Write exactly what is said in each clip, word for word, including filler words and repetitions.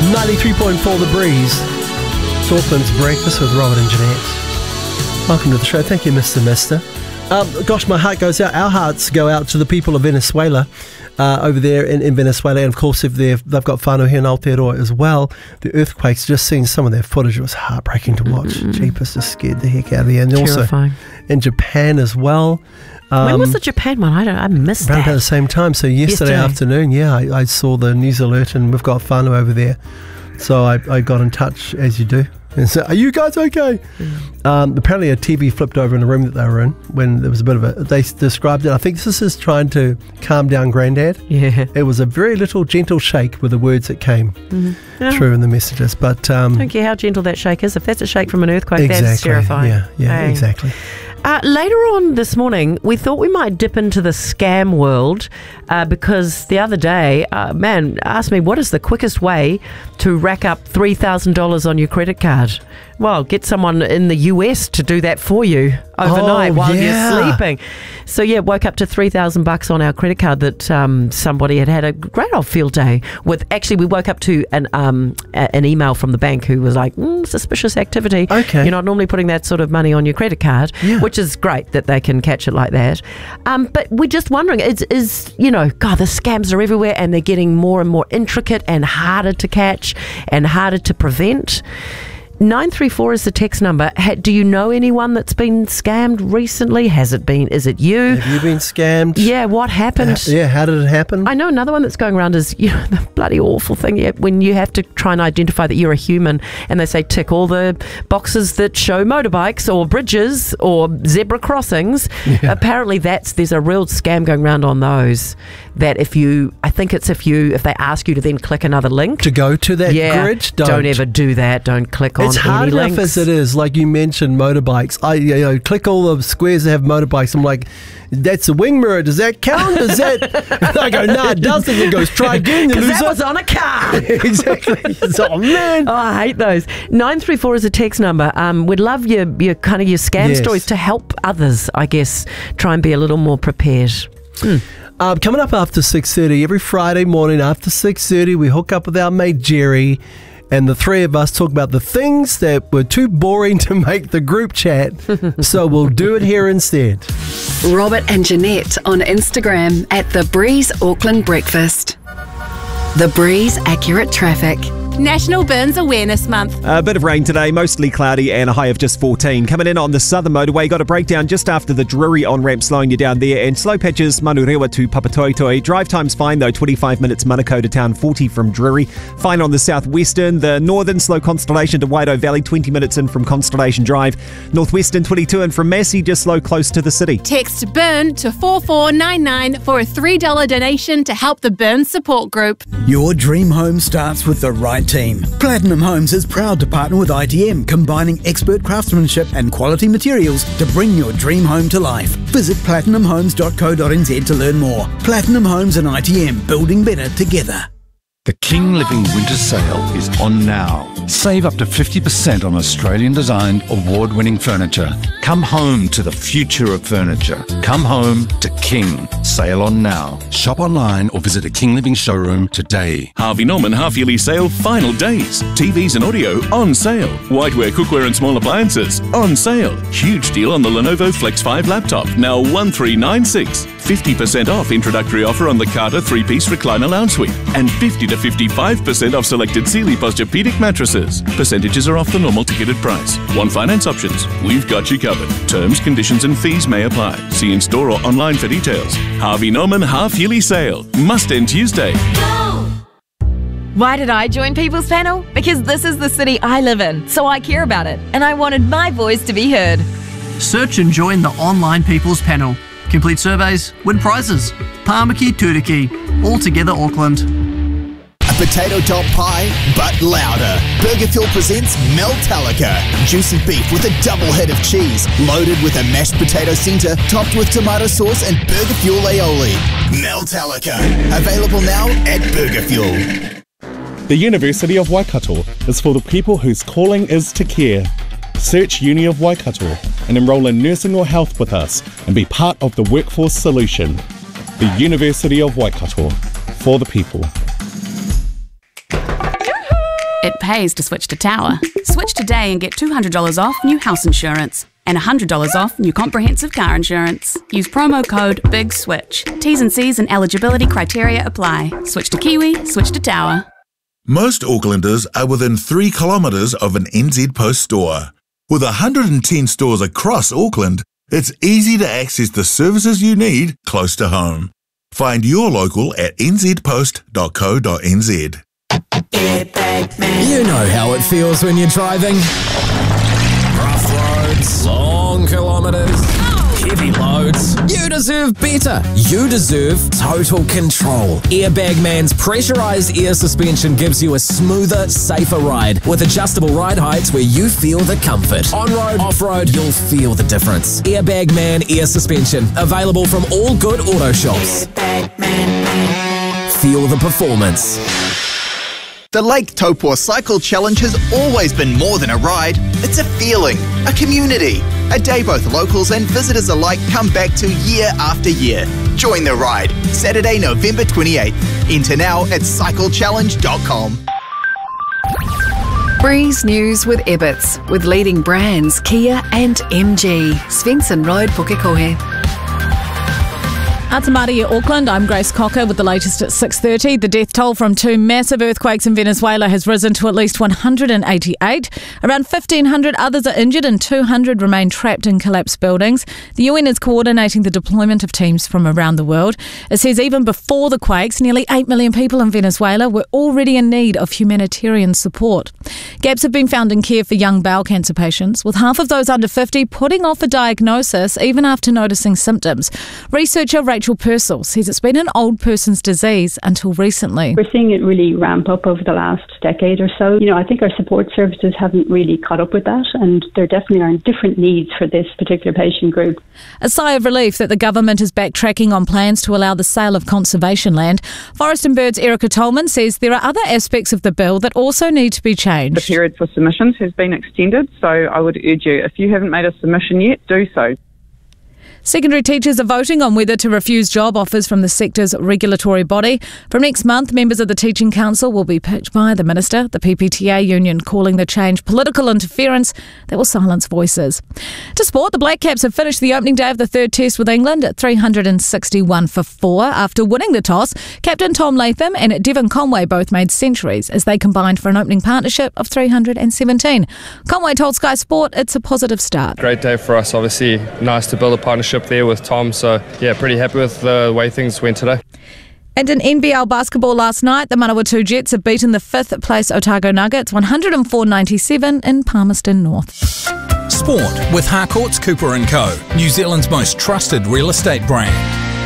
ninety-three point four The Breeze. It's Auckland's Breakfast with Robert and Jeanette. Welcome to the show. Thank you, Mister Mister. Um, gosh, my heart goes out. Our hearts go out to the people of Venezuela, uh, over there in, in Venezuela. And of course, if they've, they've got whānau here in Aotearoa as well. The earthquakes, just seeing some of their footage, it was heartbreaking to watch. Mm-hmm. Jeepers, just scared the heck out of you. And Terrifying. Also in Japan as well. Um, when was the Japan one? I don't. I missed around that. Around at the same time. So yesterday, yesterday. afternoon, yeah, I, I saw the news alert, and we've got whānau over there. So I, I got in touch, as you do, and said, "Are you guys okay?" Mm. Um, apparently, a T V flipped over in the room that they were in when there was a bit of a. They described it. I think this is trying to calm down Granddad. Yeah. It was a very little gentle shake with the words that came mm-hmm. yeah. through in the messages. But um, don't care how gentle that shake is. If that's a shake from an earthquake, exactly, that's terrifying. Yeah, yeah, hey. exactly. Uh, later on this morning, we thought we might dip into the scam world uh, because the other day, uh, man asked me, what is the quickest way to rack up three thousand dollars on your credit card? Well, get someone in the U S to do that for you overnight oh, while yeah. you're sleeping. So, yeah, woke up to three thousand bucks on our credit card that um, somebody had had a great old field day with. Actually, we woke up to an um, a, an email from the bank who was like, mm, suspicious activity. Okay. You're not normally putting that sort of money on your credit card, yeah. which is great that they can catch it like that. Um, but we're just wondering, is, is, you know, God, the scams are everywhere and they're getting more and more intricate and harder to catch and harder to prevent. nine three four is the text number. Ha, do you know anyone that's been scammed recently? Has it been, is it you? Have you been scammed? Yeah, what happened? Uh, yeah, how did it happen? I know another one that's going around is, you know, the bloody awful thing yeah, when you have to try and identify that you're a human and they say tick all the boxes that show motorbikes or bridges or zebra crossings. Yeah. Apparently that's, there's a real scam going around on those that if you, I think it's if you, if they ask you to then click another link. To go to that yeah, grid? Don't. don't ever do that. Don't click on It's hard any enough links. as it is. Like you mentioned, motorbikes. I you know click all the squares that have motorbikes. I'm like, that's a wing mirror. Does that count? Does that? I go, nah, it doesn't. It goes, try again. Because that was on a car. Exactly. Oh man. Oh, I hate those. nine three four is a text number. Um, we'd love your your kind of your scam yes. stories to help others. I guess try and be a little more prepared. Hmm. Uh, coming up after six thirty every Friday morning after six thirty, we hook up with our mate Jerry. And the three of us talk about the things that were too boring to make the group chat, so we'll do it here instead. Robert and Jeanette on Instagram at The Breeze Auckland Breakfast. The Breeze Accurate Traffic. National Burns Awareness Month. A bit of rain today, mostly cloudy and a high of just fourteen. Coming in on the southern motorway, got a breakdown just after the Drury on-ramp slowing you down there, and slow patches Manurewa to Papatoetoe. Drive time's fine though, twenty-five minutes Manukau to town, forty from Drury. Fine on the southwestern, the northern slow Constellation to Waido Valley, twenty minutes in from Constellation Drive. Northwestern twenty-two in from Massey, just slow close to the city. Text BURN to four four nine nine for a three dollars donation to help the Burn Support Group. Your dream home starts with the right team. Platinum Homes is proud to partner with I T M, combining expert craftsmanship and quality materials to bring your dream home to life. Visit platinum homes dot co dot n z to learn more. Platinum Homes and I T M, building better together. The King Living Winter Sale is on now. Save up to fifty percent on Australian-designed, award-winning furniture. Come home to the future of furniture. Come home to King. Sale on now. Shop online or visit a King Living showroom today. Harvey Norman half-yearly sale final days. T Vs and audio on sale. Whiteware, cookware and small appliances on sale. Huge deal on the Lenovo Flex five laptop, now one three nine six. fifty percent off introductory offer on the Carter three-piece recliner lounge suite. And fifty to fifty-five percent off selected Sealy Posturepedic mattresses. Percentages are off the normal ticketed price. Want finance options? We've got you covered. Terms, conditions and fees may apply. See in store or online for details. Harvey Norman half-yearly sale. Must end Tuesday. Why did I join People's Panel? Because this is the city I live in, so I care about it, and I wanted my voice to be heard. Search and join the online People's Panel. Complete surveys, win prizes. Pāmaki Turiki, all together Auckland. A potato top pie, but louder. Burger Fuel presents Meltalica. Juicy beef with a double head of cheese, loaded with a mashed potato centre, topped with tomato sauce and Burger Fuel aioli. Meltalica. Available now at Burger Fuel. The University of Waikato is for the people whose calling is to care. Search Uni of Waikato and enrol in nursing or health with us and be part of the workforce solution. The University of Waikato, for the people. It pays to switch to Tower. Switch today and get two hundred dollars off new house insurance and one hundred dollars off new comprehensive car insurance. Use promo code BIGSWITCH. T's and C's and eligibility criteria apply. Switch to Kiwi, switch to Tower. Most Aucklanders are within three kilometres of an N Z Post store. With one hundred ten stores across Auckland, it's easy to access the services you need close to home. Find your local at n z post dot co dot n z. You know how it feels when you're driving. Rough roads, long kilometres, heavy loads. You deserve better. You deserve total control. Airbag Man's pressurised air suspension gives you a smoother, safer ride with adjustable ride heights where you feel the comfort. On-road, off-road, you'll feel the difference. Airbag Man air suspension, available from all good auto shops. Feel the performance. The Lake Taupo Cycle Challenge has always been more than a ride. It's a feeling, a community, a day both locals and visitors alike come back to year after year. Join the ride, Saturday, November twenty-eighth. Enter now at cycle challenge dot com. Breeze News with Ebbets, with leading brands Kia and M G. Svensson Road, Pukekohe. Atamari, Auckland. I'm Grace Cocker with the latest at six thirty. The death toll from two massive earthquakes in Venezuela has risen to at least one hundred eighty-eight. Around fifteen hundred others are injured and two hundred remain trapped in collapsed buildings. The U N is coordinating the deployment of teams from around the world. It says even before the quakes, nearly eight million people in Venezuela were already in need of humanitarian support. Gaps have been found in care for young bowel cancer patients, with half of those under fifty putting off a diagnosis even after noticing symptoms. Researcher Rachel Purcell says it's been an old person's disease until recently. We're seeing it really ramp up over the last decade or so. You know, I think our support services haven't really caught up with that, and there definitely are different needs for this particular patient group. A sigh of relief that the government is backtracking on plans to allow the sale of conservation land. Forest and Birds Erica Tolman says there are other aspects of the bill that also need to be changed. The period for submissions has been extended, so I would urge you, if you haven't made a submission yet, do so. Secondary teachers are voting on whether to refuse job offers from the sector's regulatory body. From next month, members of the Teaching Council will be picked by the Minister, the P P T A union calling the change political interference that will silence voices. To sport, the Black Caps have finished the opening day of the third test with England at three hundred sixty-one for four. After winning the toss, Captain Tom Latham and Devon Conway both made centuries as they combined for an opening partnership of three hundred seventeen. Conway told Sky Sport it's a positive start. Great day for us, obviously. Nice to build a partnership there with Tom, so yeah, pretty happy with the way things went today. And in N B L basketball last night, the Manawatu Jets have beaten the fifth place Otago Nuggets one oh four ninety-seven in Palmerston North. Sport with Harcourts Cooper and Co, New Zealand's most trusted real estate brand.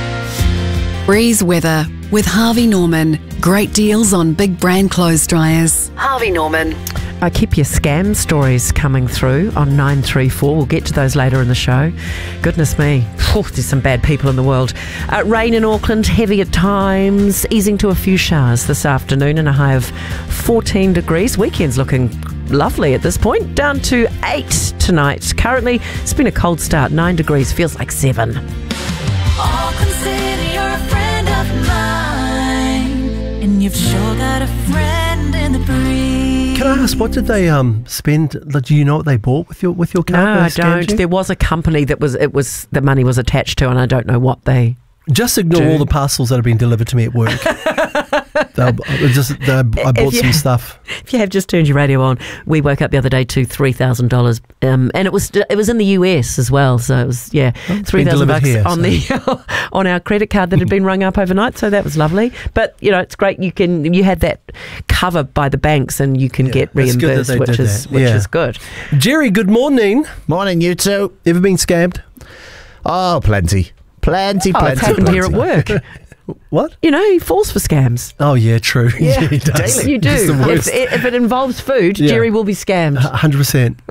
Breeze weather with Harvey Norman. Great deals on big brand clothes dryers. Harvey Norman. I keep your scam stories coming through on nine three four. We'll get to those later in the show. Goodness me, oh, there's some bad people in the world. Uh, rain in Auckland, heavy at times, easing to a few showers this afternoon and a high of fourteen degrees. Weekend's looking lovely at this point, down to eight tonight. Currently, it's been a cold start, nine degrees, feels like seven. All consider you're a friend of mine, and you've sure got a friend in the breeze. Can I ask, what did they um spend? Do you know what they bought with your with your card? No, I don't. There was a company that was it was the money was attached to, and I don't know what they. Just ignore do. all the parcels that have been delivered to me at work. They'll, just, they, I bought you, some stuff. If you have just turned your radio on, we woke up the other day to three thousand dollars, um, and it was it was in the U S as well. So it was yeah, oh, three thousand bucks here, on so. the on our credit card that had been rung up overnight. So that was lovely. But you know, it's great. You can you had that covered by the banks, and you can yeah, get reimbursed, which is that. which yeah. is good. Jerry, good morning. Morning, you two. Ever been scammed? Oh, plenty. Plenty, oh, plenty. It's happened plenty. here at work. What? You know, he falls for scams. Oh, yeah, true. Yeah, he does. Daily. You do. If, if it involves food, yeah. Jerry will be scammed. one hundred percent.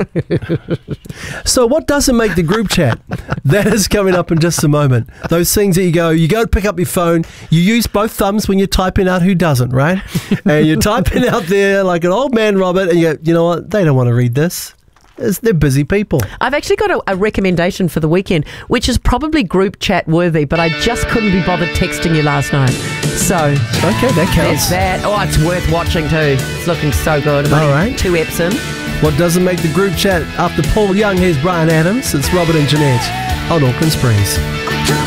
So what doesn't make the group chat? That is coming up in just a moment. Those things that you go, you go to pick up your phone, you use both thumbs when you're typing out who doesn't, right? And you're typing out there like an old man Robert, and you go, you know what? They don't want to read this. It's, they're busy people. I've actually got a, a recommendation for the weekend, which is probably group chat worthy, but I just couldn't be bothered texting you last night. So okay, that counts. That's that. Oh, it's worth watching too. It's looking so good. I'm All only right. two eps in. What doesn't make the group chat after Paul Young? Here's Brian Adams. It's Robert and Jeanette on Auckland's Breeze.